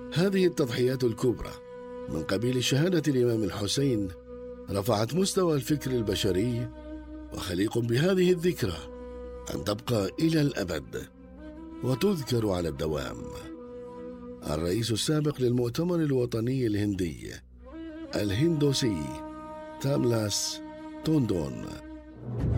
هذه التضحيات الكبرى من قبيل شهادة الإمام الحسين رفعت مستوى الفكر البشري، وخليق بهذه الذكرى أن تبقى إلى الأبد وتذكر على الدوام. الرئيس السابق للمؤتمر الوطني الهندي الهندوسي تاملاس توندون.